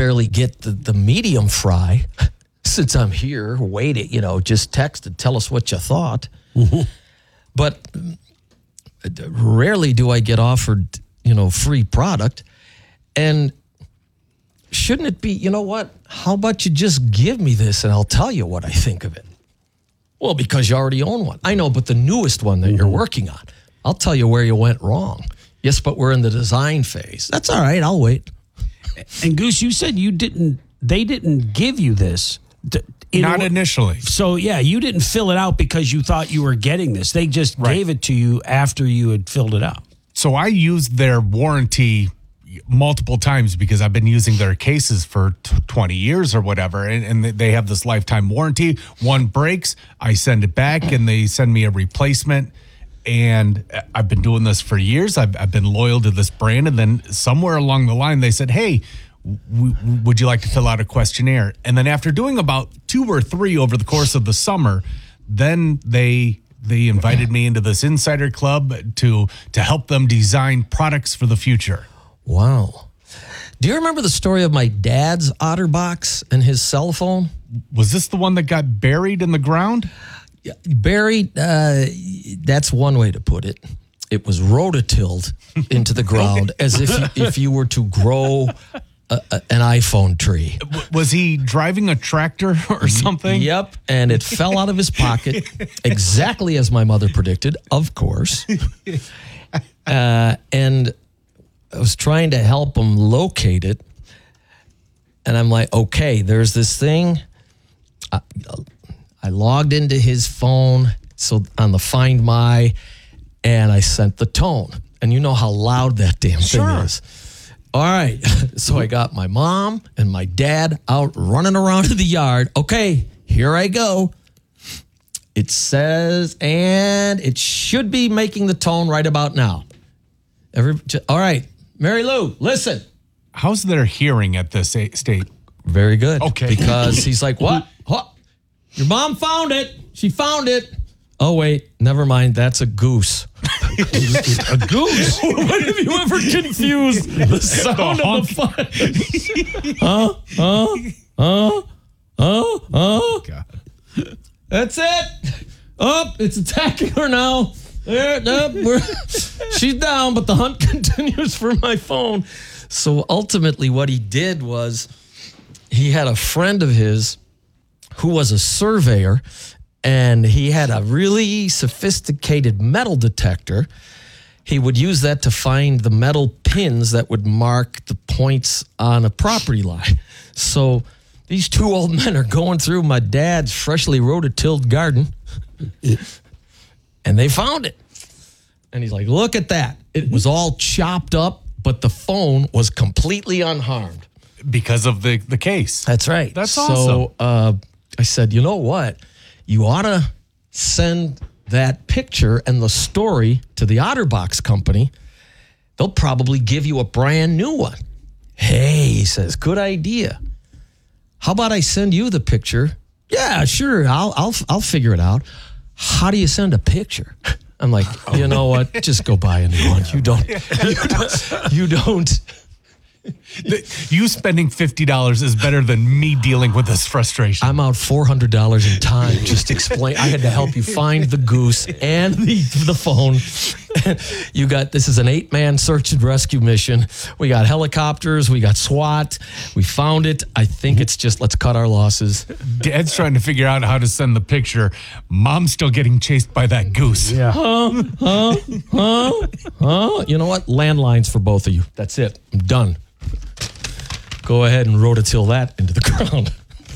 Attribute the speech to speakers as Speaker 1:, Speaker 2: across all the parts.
Speaker 1: barely get the medium fry since I'm here waiting, just text and tell us what you thought. But rarely do I get offered, free product. And shouldn't it be, you know what? How about you just give me this and I'll tell you what I think of it? Well, because you already own one. I know, but the newest one that you're working on, I'll tell you where you went wrong. Yes, but we're in the design phase. That's all right. I'll wait.
Speaker 2: And Goose, you said they didn't give you this.
Speaker 3: Not initially.
Speaker 2: So, yeah, you didn't fill it out because you thought you were getting this. They just gave it to you after you had filled it out.
Speaker 3: So I used their warranty multiple times because I've been using their cases for 20 years or whatever. And they have this lifetime warranty. One breaks, I send it back and they send me a replacement. And I've been doing this for years. I've been loyal to this brand. And then somewhere along the line, they said, hey, would you like to fill out a questionnaire? And then after doing about 2 or 3 over the course of the summer, then they invited me into this insider club to help them design products for the future.
Speaker 1: Wow. Do you remember the story of my dad's OtterBox and his cell phone?
Speaker 3: Was this the one that got buried in the ground?
Speaker 1: Buried, that's one way to put it. It was rototilled into the ground as if you were to grow an iPhone tree.
Speaker 3: Was he driving a tractor or something?
Speaker 1: Yep, and it fell out of his pocket exactly as my mother predicted, of course. And I was trying to help him locate it. And I'm like, okay, there's this thing. I logged into his phone on the Find My, and I sent the tone. And you know how loud that damn thing is. All right. So I got my mom and my dad out running around in the yard. Okay, here I go. It says, and it should be making the tone right about now. All right, Mary Lou, listen.
Speaker 3: How's their hearing at this state?
Speaker 1: Very good.
Speaker 3: Okay.
Speaker 1: Because he's like, what? Your mom found it. She found it. Oh, wait, never mind. That's a goose.
Speaker 3: A goose?
Speaker 1: When have you ever confused the sound of the fun?
Speaker 3: God.
Speaker 1: That's it. Oh, it's attacking her now. She's down, but the hunt continues for my phone. So ultimately what he did was he had a friend of his who was a surveyor, and he had a really sophisticated metal detector. He would use that to find the metal pins that would mark the points on a property line. So these 2 old men are going through my dad's freshly rototilled garden, and they found it. And he's like, look at that. It was all chopped up, but the phone was completely unharmed.
Speaker 3: Because of the case.
Speaker 1: That's right.
Speaker 3: That's awesome.
Speaker 1: So I said, you know what? You ought to send that picture and the story to the OtterBox company. They'll probably give you a brand new one. Hey, he says, good idea. How about I send you the picture? Yeah, sure. I'll figure it out. How do you send a picture? I'm like, you know what? Just go buy a new one. You don't.
Speaker 3: You spending $50 is better than me dealing with this frustration.
Speaker 1: I'm out $400 in time. Just explain. I had to help you find the goose and the phone. This is an 8-man search and rescue mission. We got helicopters. We got SWAT. We found it. I think it's just let's cut our losses.
Speaker 3: Dad's trying to figure out how to send the picture. Mom's still getting chased by that goose.
Speaker 2: Yeah.
Speaker 1: You know what? Landlines for both of you. That's it. I'm done. Go ahead and rototill that into the ground.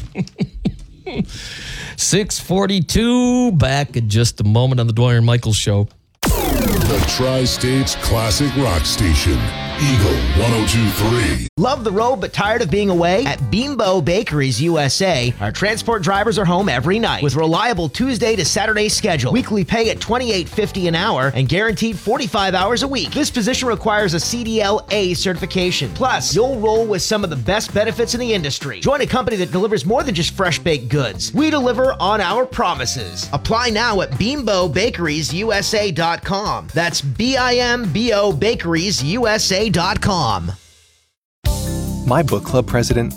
Speaker 1: 6:42. Back in just a moment on the Dwyer and Michaels Show.
Speaker 4: The Tri-States Classic Rock Station, Eagle 102.3.
Speaker 5: Love the road but tired of being away? At Bimbo Bakeries USA, our transport drivers are home every night with reliable Tuesday to Saturday schedule, weekly pay at $28.50 an hour, and guaranteed 45 hours a week. This position requires a CDL-A certification. Plus, you'll roll with some of the best benefits in the industry. Join a company that delivers more than just fresh baked goods. We deliver on our promises. Apply now at BimboBakeriesUSA.com. That's BIMBO Bakeries USA.com.
Speaker 6: My book club president